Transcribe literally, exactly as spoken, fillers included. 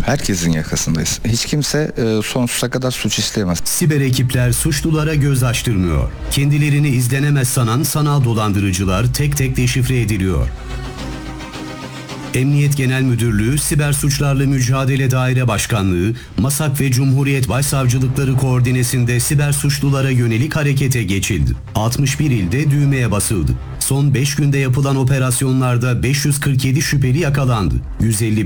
Herkesin yakasındayız. Hiç kimse e, sonsuza kadar suç işleyemez. Siber ekipler suçlulara göz açtırmıyor. Kendilerini izlenemez sanan sanal dolandırıcılar tek tek deşifre ediliyor. Emniyet Genel Müdürlüğü, Siber Suçlarla Mücadele Daire Başkanlığı, MASAK ve Cumhuriyet Başsavcılıkları koordinesinde siber suçlulara yönelik harekete geçildi. altmış bir ilde düğmeye basıldı. Son beş günde yapılan operasyonlarda beş yüz kırk yedi şüpheli yakalandı. yüz elli